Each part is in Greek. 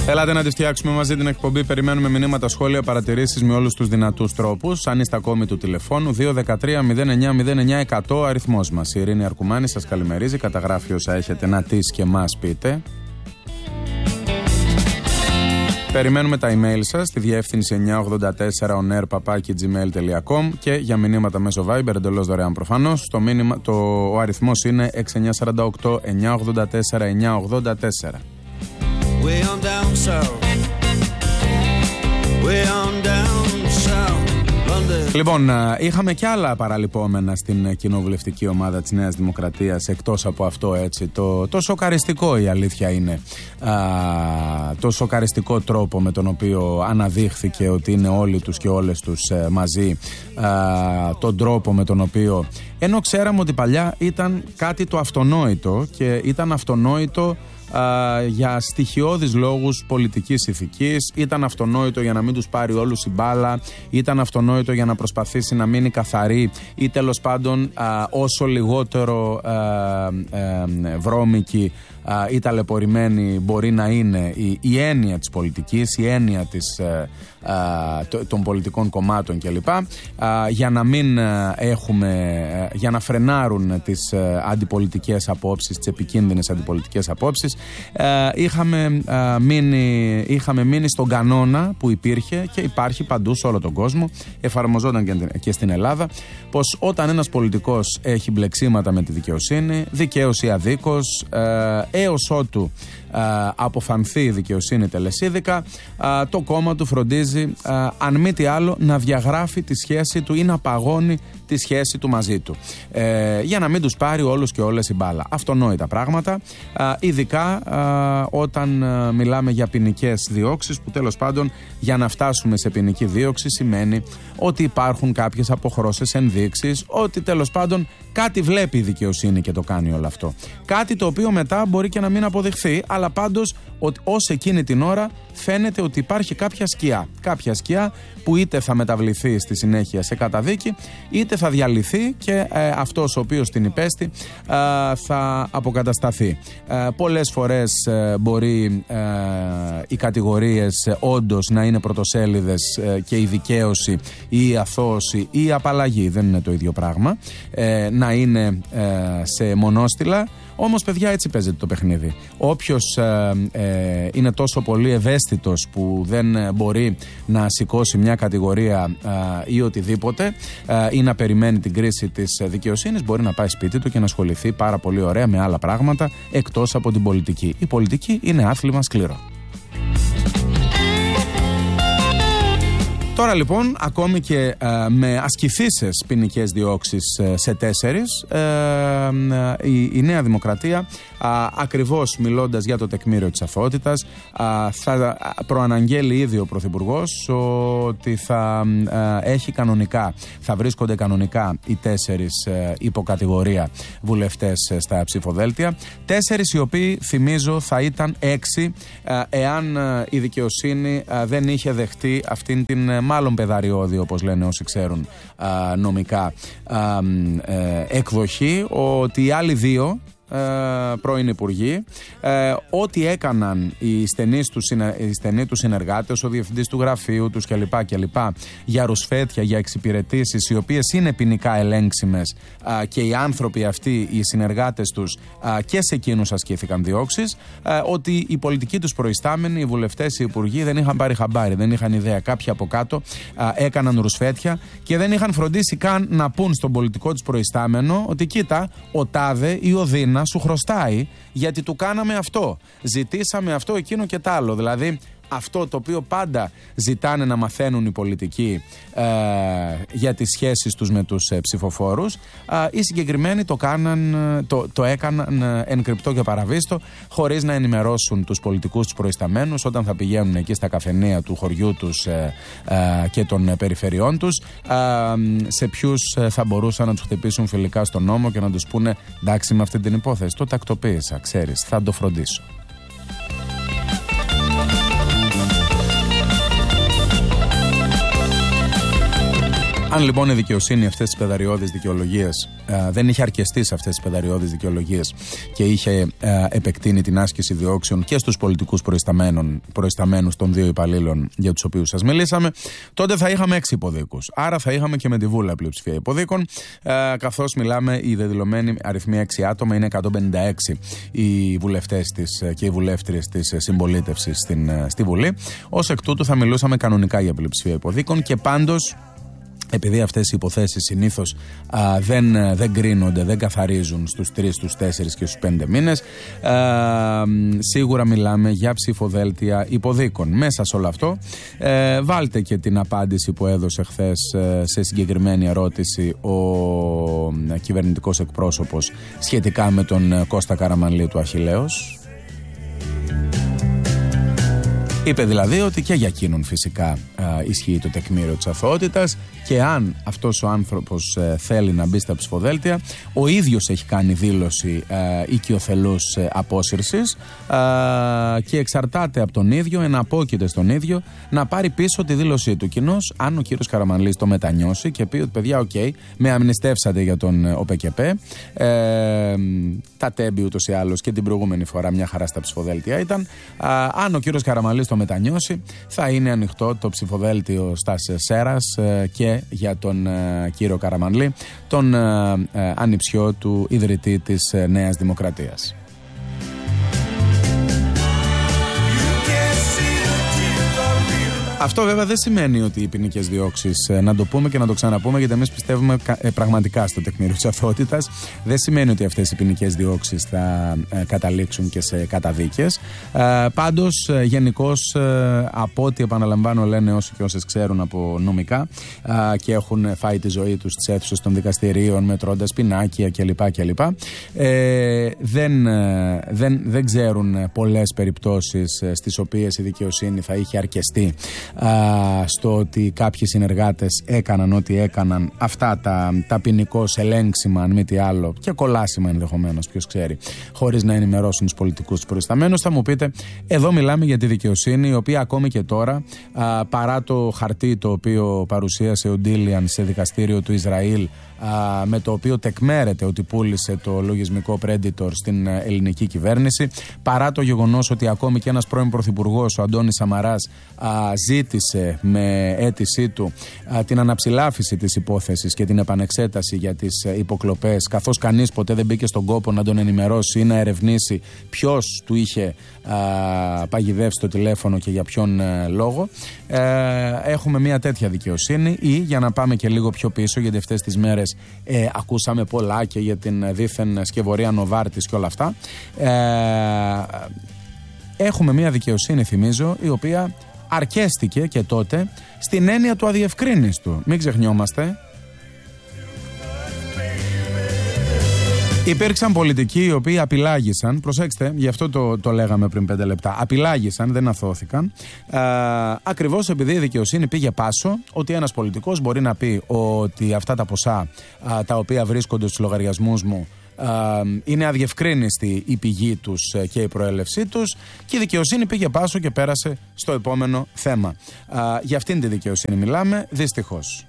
Ελάτε να τη φτιάξουμε μαζί την εκπομπή. Περιμένουμε μηνύματα, σχόλια, παρατηρήσεις με όλους τους δυνατούς τρόπους. Αν είστε ακόμη του τηλεφώνου, 213-09-09-100 αριθμός μας. Η Ειρήνη Αρκουμάνη σας καλημερίζει, καταγράφει όσα έχετε να τις και μας πείτε. Περιμένουμε τα email σας στη διεύθυνση 984onair@gmail.com και για μηνύματα μέσω Viber εντελώς δωρεάν προφανώς. Ο αριθμός είναι 6948-984-984. Λοιπόν, είχαμε και άλλα παραλυπόμενα στην κοινοβουλευτική ομάδα της Νέας Δημοκρατίας, εκτός από αυτό, έτσι, το σοκαριστικό, η αλήθεια είναι, το σοκαριστικό τρόπο με τον οποίο αναδείχθηκε ότι είναι όλοι τους και όλες τους μαζί, τον τρόπο με τον οποίο, ενώ ξέραμε ότι παλιά ήταν κάτι το αυτονόητο και ήταν αυτονόητο για στοιχειώδεις λόγους πολιτικής ηθικής, ήταν αυτονόητο για να μην τους πάρει όλους η μπάλα, ήταν αυτονόητο για να προσπαθήσει να μείνει καθαρή ή τέλος πάντων όσο λιγότερο βρώμικη ή ταλαιπωρημένη μπορεί να είναι η έννοια της πολιτικής, η έννοια των πολιτικών κομμάτων κλπ, για να μην για να φρενάρουν τις αντιπολιτικές απόψεις, τις επικίνδυνες αντιπολιτικές απόψεις. Είχαμε μείνει στον κανόνα που υπήρχε και υπάρχει παντού σε όλο τον κόσμο, εφαρμοζόταν και στην Ελλάδα, πως όταν ένας πολιτικός έχει μπλεξίματα με τη δικαιοσύνη, δικαίως ή αδίκως, έως ότου αποφανθεί η δικαιοσύνη τελεσίδικα, το κόμμα του φροντίζει, αν μη τι άλλο, να διαγράφει τη σχέση του ή να παγώνει τη σχέση του μαζί του, για να μην τους πάρει όλους και όλες η μπάλα. Αυτονόητα πράγματα, ειδικά όταν μιλάμε για ποινικές διώξεις, που τέλος πάντων για να φτάσουμε σε ποινική δίωξη σημαίνει ότι υπάρχουν κάποιες αποχρώσεις, ενδείξεις, ότι τέλος πάντων κάτι βλέπει η δικαιοσύνη και το κάνει όλο αυτό. Κάτι το οποίο μετά μπορεί και να μην αποδειχθεί, αλλά πάντως ως εκείνη την ώρα φαίνεται ότι υπάρχει κάποια σκιά. Κάποια σκιά που είτε θα μεταβληθεί στη συνέχεια σε καταδίκη, είτε θα διαλυθεί και αυτός ο οποίος την υπέστη θα αποκατασταθεί. Πολλές φορές μπορεί οι κατηγορίες όντως να είναι πρωτοσέλιδες και η δικαίωση ή η αθώωση ή η απαλλαγή, δεν είναι το ίδιο πράγμα, να είναι σε μονόστιλα. Όμως, παιδιά, έτσι παίζεται το παιχνίδι. Όποιος είναι τόσο πολύ ευαίσθητος που δεν μπορεί να σηκώσει μια κατηγορία ή οτιδήποτε ή να περιμένει την κρίση της δικαιοσύνης, μπορεί να πάει σπίτι του και να ασχοληθεί πάρα πολύ ωραία με άλλα πράγματα εκτός από την πολιτική. Η πολιτική είναι άθλημα σκληρό. Τώρα λοιπόν, ακόμη και με ασκηθήσεις ποινικές διώξεις σε 4, η Νέα Δημοκρατία, ακριβώς μιλώντας για το τεκμήριο της αθωότητας, θα προαναγγέλει ήδη ο Πρωθυπουργός ότι θα έχει κανονικά, θα βρίσκονται κανονικά οι 4 υποκατηγορία βουλευτές στα ψηφοδέλτια. 4 οι οποίοι, θυμίζω, θα ήταν 6 εάν η δικαιοσύνη δεν είχε δεχτεί αυτήν την μάλλον παιδαριώδη, όπως λένε όσοι ξέρουν νομικά, εκδοχή, ότι οι άλλοι 2 πρώην υπουργοί, ό,τι έκαναν οι στενοί του συνεργάτες, ο διευθυντής του γραφείου τους κλπ. Για ρουσφέτια, για εξυπηρετήσεις οι οποίες είναι ποινικά ελέγξιμες, και οι άνθρωποι αυτοί, οι συνεργάτες τους, και σε εκείνους ασκήθηκαν διώξεις, ότι οι πολιτικοί τους προϊστάμενοι, οι βουλευτές, οι υπουργοί δεν είχαν πάρει χαμπάρι, δεν είχαν ιδέα. Κάποιοι από κάτω έκαναν ρουσφέτια και δεν είχαν φροντίσει καν να πούν στον πολιτικό τους προϊστάμενο ότι κοίτα, ο τάδε ή ο Δίνα σου χρωστάει γιατί του κάναμε αυτό, ζητήσαμε αυτό, εκείνο και τ' άλλο. Δηλαδή αυτό το οποίο πάντα ζητάνε να μαθαίνουν οι πολιτικοί για τις σχέσεις τους με τους ψηφοφόρους, οι συγκεκριμένοι το έκαναν εν κρυπτό και παραβίστο, χωρίς να ενημερώσουν τους πολιτικούς τους προϊσταμένους όταν θα πηγαίνουν εκεί στα καφενεία του χωριού τους και των περιφερειών τους, σε ποιους θα μπορούσαν να τους χτυπήσουν φιλικά στον νόμο και να τους πούνε εντάξει, με αυτή την υπόθεση το τακτοποίησα, ξέρεις, θα το φροντίσω. Αν λοιπόν η δικαιοσύνη αυτές τις πεδαριώδεις δικαιολογίες δεν είχε αρκεστεί σε αυτές τις πεδαριώδεις δικαιολογίες και είχε επεκτείνει την άσκηση διώξεων και στους πολιτικούς προϊσταμένους των δύο υπαλλήλων για τους οποίους σας μιλήσαμε, τότε θα είχαμε 6 υποδίκους. Άρα θα είχαμε και με τη βούλα πλειοψηφία υποδίκων, καθώς μιλάμε, οι δεδηλωμένοι αριθμοί 6 άτομα, είναι 156 οι βουλευτές της και οι βουλεύτριες της συμπολίτευσης στη Βουλή. Ως εκ τούτου θα μιλούσαμε κανονικά για πλειοψηφία υποδίκων και πάντως, επειδή αυτές οι υποθέσεις συνήθως δεν κρίνονται, δεν καθαρίζουν στους 3, στους 4 και στους 5 μήνες, σίγουρα μιλάμε για ψηφοδέλτια υποδίκων. Μέσα σε όλο αυτό βάλτε και την απάντηση που έδωσε χθες σε συγκεκριμένη ερώτηση ο κυβερνητικός εκπρόσωπος σχετικά με τον Κώστα Καραμανλή του Αχιλλέως. Είπε δηλαδή ότι και για εκείνον φυσικά ισχύει το τεκμήριο της αθωότητας και αν αυτός ο άνθρωπος θέλει να μπει στα ψηφοδέλτια, ο ίδιος έχει κάνει δήλωση οικειοθελούς απόσυρσης και εξαρτάται από τον ίδιο, εναπόκειται στον ίδιο να πάρει πίσω τη δήλωσή του. Κοινώς, αν ο κύριος Καραμανλής το μετανιώσει και πει ότι παιδιά, με αμνηστεύσατε για τον ΟΠΕΚΕΠΕ, τα τέμπη ούτως ή άλλως και την προηγούμενη φορά μια χαρά στα ψηφοδέλτια ήταν, αν ο κύριος Καραμανλής το μετανιώσει, θα είναι ανοιχτό το ψηφοδέλτιο Στάς Σέρας και για τον κύριο Καραμανλή, τον ανιψιό του ιδρυτή της Νέας Δημοκρατίας. Αυτό βέβαια δεν σημαίνει ότι οι ποινικές διώξεις, να το πούμε και να το ξαναπούμε, γιατί εμείς πιστεύουμε πραγματικά στο τεκμήριο της αθωότητας, δεν σημαίνει ότι αυτές οι ποινικές διώξεις θα καταλήξουν και σε καταδίκες. Πάντως, γενικώς, από ό,τι επαναλαμβάνω λένε όσοι και όσες ξέρουν από νομικά και έχουν φάει τη ζωή τους στις αίθουσες των δικαστηρίων μετρώντας πινάκια κλπ. Δεν ξέρουν πολλές περιπτώσεις στις οποίες η δικαιοσύνη θα είχε αρκεστεί στο ότι κάποιοι συνεργάτες έκαναν ό,τι έκαναν, αυτά τα ποινικώς ελέγξιμα, αν μη τι άλλο, και κολάσιμα ενδεχομένως, ποιος ξέρει, χωρίς να ενημερώσουν τους πολιτικούς τους προϊσταμένους. Θα μου πείτε, εδώ μιλάμε για τη δικαιοσύνη, η οποία ακόμη και τώρα, παρά το χαρτί το οποίο παρουσίασε ο Ντίλιαν σε δικαστήριο του Ισραήλ, με το οποίο τεκμέρεται ότι πούλησε το λογισμικό Predator στην ελληνική κυβέρνηση, παρά το γεγονός ότι ακόμη και ένας πρώην πρωθυπουργός, ο Αντώνης Σαμαράς, ζήτησε με αίτησή του την αναψηλάφιση της υπόθεσης και την επανεξέταση για τις υποκλοπές, καθώς κανείς ποτέ δεν μπήκε στον κόπο να τον ενημερώσει ή να ερευνήσει ποιος του είχε παγιδεύσει το τηλέφωνο και για ποιον λόγο. Έχουμε μια τέτοια δικαιοσύνη. Ή για να πάμε και λίγο πιο πίσω, γιατί αυτές τις μέρες ακούσαμε πολλά και για την δίθεν σκευωρία Νοβάρτης και όλα αυτά, έχουμε μια δικαιοσύνη, θυμίζω, η οποία αρκέστηκε και τότε στην έννοια του αδιευκρίνιστου. Μην ξεχνιόμαστε. Υπήρξαν πολιτικοί οι οποίοι απειλάγησαν, προσέξτε, γι' αυτό το λέγαμε πριν 5 λεπτά, απειλάγησαν, δεν αθώθηκαν, ακριβώς επειδή η δικαιοσύνη πήγε πάσο ότι ένας πολιτικός μπορεί να πει ότι αυτά τα ποσά τα οποία βρίσκονται στους λογαριασμούς μου είναι αδιευκρίνιστη η πηγή τους και η προέλευσή τους, και η δικαιοσύνη πήγε πάσο και πέρασε στο επόμενο θέμα. Για αυτήν τη δικαιοσύνη μιλάμε, δυστυχώς.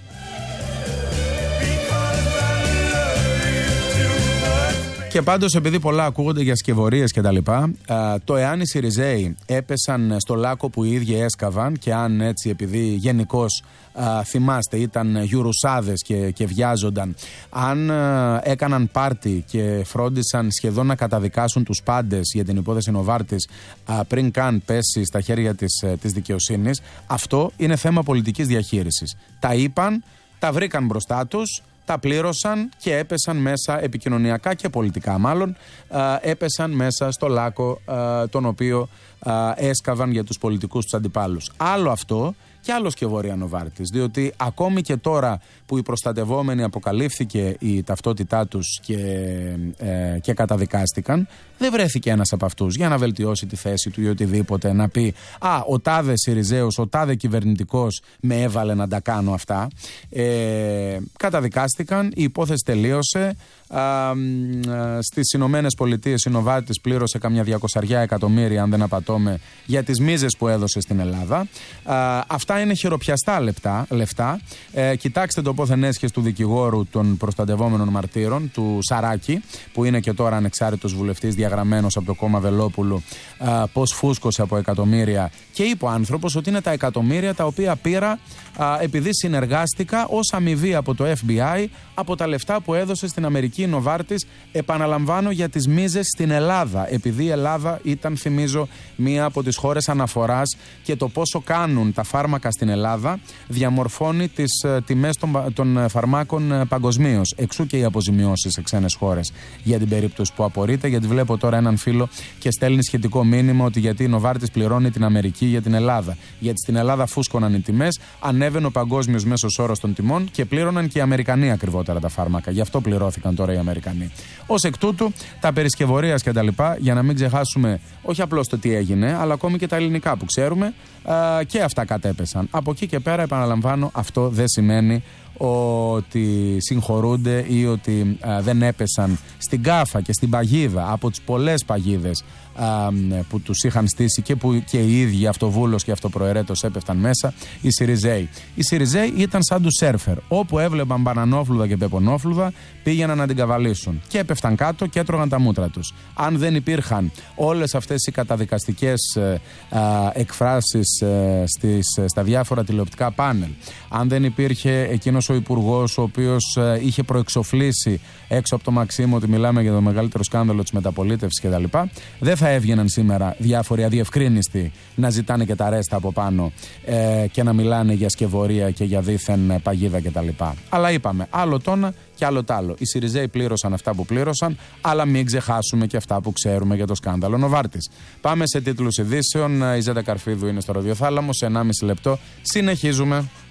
Και πάντως, επειδή πολλά ακούγονται για σκευωρίες και τα λοιπά, το εάν οι Σιριζέοι έπεσαν στο λάκκο που οι ίδιοι έσκαβαν, και αν έτσι, επειδή γενικώς θυμάστε ήταν γιουρουσάδες και βιάζονταν, αν έκαναν πάρτι και φρόντισαν σχεδόν να καταδικάσουν τους πάντες για την υπόθεση Νοβάρτης πριν καν πέσει στα χέρια της δικαιοσύνης, αυτό είναι θέμα πολιτικής διαχείρισης. Τα είπαν, τα βρήκαν μπροστά τους, τα πλήρωσαν και έπεσαν μέσα, επικοινωνιακά και πολιτικά μάλλον, έπεσαν μέσα στο λάκκο τον οποίο έσκαβαν για τους πολιτικούς τους αντιπάλους. Άλλο αυτό και άλλο σκευωρία Νοβάρτης, διότι ακόμη και τώρα που οι προστατευόμενοι αποκαλύφθηκε η ταυτότητά τους και καταδικάστηκαν, δεν βρέθηκε ένας από αυτούς για να βελτιώσει τη θέση του ή οτιδήποτε, να πει ο τάδε Σιριζέος, ο τάδε κυβερνητικός με έβαλε να τα κάνω αυτά. Καταδικάστηκαν, η υπόθεση τελείωσε. Στις Ηνωμένες Πολιτείες η Νοβάρτης πλήρωσε καμιά 200 εκατομμύρια, αν δεν απατώμε, για τις μίζες που έδωσε στην Ελλάδα. Αυτά αυτά είναι χειροπιαστά λεφτά. Κοιτάξτε το πόθεν έσχες του δικηγόρου των προστατευόμενων μαρτύρων, του Σαράκη, που είναι και τώρα ανεξάρτητος βουλευτής, διαγραμμένος από το κόμμα Βελόπουλου, πώς φούσκωσε από εκατομμύρια. Και είπε ο άνθρωπος ότι είναι τα εκατομμύρια τα οποία πήρα επειδή συνεργάστηκα ως αμοιβή από το FBI από τα λεφτά που έδωσε στην Αμερική η Νοβάρτης, επαναλαμβάνω, για τις μίζες στην Ελλάδα. Επειδή η Ελλάδα ήταν, θυμίζω, μία από τις χώρες αναφοράς και το πόσο κάνουν τα φάρμακα στην Ελλάδα διαμορφώνει τις τιμές των φαρμάκων παγκοσμίως. Εξού και οι αποζημιώσεις σε ξένες χώρες για την περίπτωση που απορείτε, γιατί βλέπω τώρα έναν φίλο και στέλνει σχετικό μήνυμα ότι γιατί η Νοβάρτης πληρώνει την Αμερική για την Ελλάδα. Γιατί στην Ελλάδα φούσκωναν οι τιμές, ανέβαινε ο παγκόσμιος μέσος όρος των τιμών και πλήρωναν και οι Αμερικανοί ακριβότερα τα φάρμακα. Γι' αυτό πληρώθηκαν τώρα οι Αμερικανοί. Ως εκ τούτου, τα περισκευωρίας και τα λοιπά, για να μην ξεχάσουμε όχι απλώς το τι έγινε, αλλά ακόμη και τα ελληνικά που ξέρουμε, και αυτά κατέπεσαν. Από εκεί και πέρα, επαναλαμβάνω, αυτό δεν σημαίνει ότι συγχωρούνται ή ότι δεν έπεσαν στην κάφα και στην παγίδα από τις πολλές παγίδες που τους είχαν στήσει και που και οι ίδιοι αυτοβούλος και αυτοπροαιρέτως έπεφταν μέσα, οι Σιριζέοι. Οι Σιριζέοι ήταν σαν τους σέρφερ. Όπου έβλεπαν μπανανόφλουδα και πεπονόφλουδα, πήγαιναν να την καβαλήσουν και έπεφταν κάτω και έτρωγαν τα μούτρα τους. Αν δεν υπήρχαν όλες αυτές οι καταδικαστικές εκφράσεις στα διάφορα τηλεοπτικά πάνελ, αν δεν υπήρχε εκείνος ο υπουργός ο οποίος είχε προεξοφλήσει έξω από το Μαξίμου ότι μιλάμε για το μεγαλύτερο σκάνδαλο της μεταπολίτευσης κτλ., δεν θα έβγαιναν σήμερα διάφοροι αδιευκρίνιστοι να ζητάνε και τα ρέστα από πάνω και να μιλάνε για σκευωρία και για δίθεν παγίδα κτλ. Αλλά είπαμε, άλλο τόνα και άλλο τ' άλλο. Οι Σιριζέοι πλήρωσαν αυτά που πλήρωσαν, αλλά μην ξεχάσουμε και αυτά που ξέρουμε για το σκάνδαλο Νοβάρτης. Πάμε σε τίτλους ειδήσεων. Η Ζέτα Καρφίδου είναι στο ραδιοθάλαμο. Σε 1,5 λεπτό συνεχίζουμε.